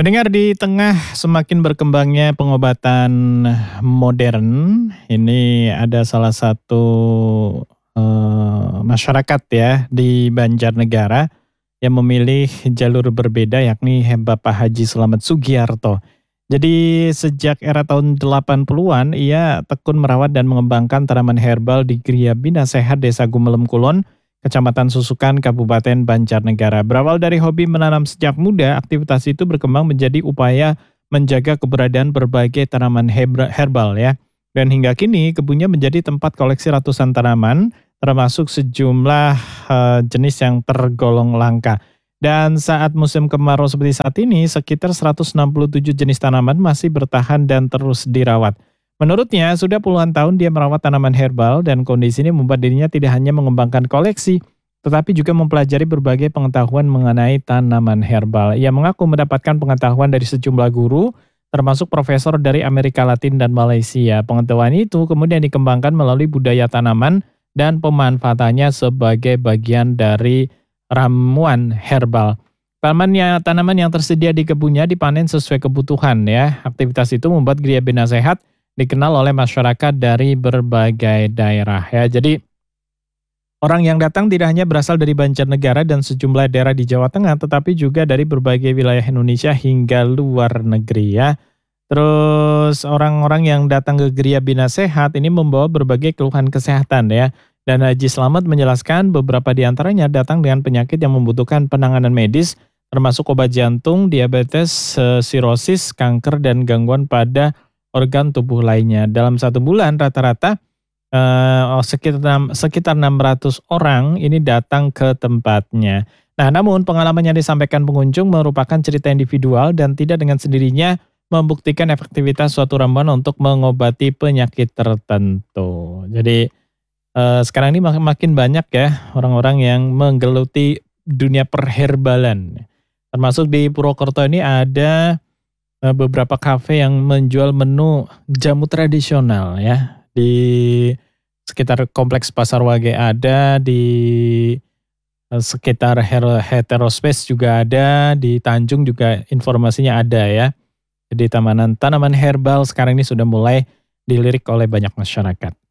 Pendengar, di tengah semakin berkembangnya pengobatan modern, ini ada salah satu masyarakat ya di Banjarnegara yang memilih jalur berbeda, yakni Bapak Haji Slamet Sugiarto. Jadi sejak era tahun 80-an ia tekun merawat dan mengembangkan tanaman herbal di Gria Bina Sehat Desa Gumelem Kulon, Kecamatan Susukan, Kabupaten Banjarnegara. Berawal dari hobi menanam sejak muda, aktivitas itu berkembang menjadi upaya menjaga keberadaan berbagai tanaman herbal ya. Dan hingga kini kebunnya menjadi tempat koleksi ratusan tanaman, termasuk sejumlah jenis yang tergolong langka. Dan saat musim kemarau seperti saat ini, sekitar 167 jenis tanaman masih bertahan dan terus dirawat. Menurutnya, sudah puluhan tahun dia merawat tanaman herbal dan kondisi ini membuat dirinya tidak hanya mengembangkan koleksi, tetapi juga mempelajari berbagai pengetahuan mengenai tanaman herbal. Ia mengaku mendapatkan pengetahuan dari sejumlah guru, termasuk profesor dari Amerika Latin dan Malaysia. Pengetahuan itu kemudian dikembangkan melalui budaya tanaman dan pemanfaatannya sebagai bagian dari ramuan herbal. Tanaman yang tersedia di kebunnya dipanen sesuai kebutuhan ya. Aktivitas itu membuat Gria Bina Sehat dikenal oleh masyarakat dari berbagai daerah ya. Jadi orang yang datang tidak hanya berasal dari Banjarnegara dan sejumlah daerah di Jawa Tengah, tetapi juga dari berbagai wilayah Indonesia hingga luar negeri ya. Terus orang-orang yang datang ke Gria Bina Sehat ini membawa berbagai keluhan kesehatan ya. Dan Haji Slamet menjelaskan beberapa di antaranya datang dengan penyakit yang membutuhkan penanganan medis, termasuk obat jantung, diabetes, sirosis, kanker, dan gangguan pada organ tubuh lainnya. Dalam 1 bulan rata-rata sekitar 600 orang ini datang ke tempatnya. Nah, namun pengalaman yang disampaikan pengunjung merupakan cerita individual dan tidak dengan sendirinya membuktikan efektivitas suatu ramuan untuk mengobati penyakit tertentu. Jadi sekarang ini makin banyak ya orang-orang yang menggeluti dunia perherbalan. Termasuk di Purwokerto ini ada beberapa kafe yang menjual menu jamu tradisional ya. Di sekitar kompleks Pasar Wage ada, di sekitar Heterospace juga ada, di Tanjung juga informasinya ada ya. Jadi tanaman herbal sekarang ini sudah mulai dilirik oleh banyak masyarakat.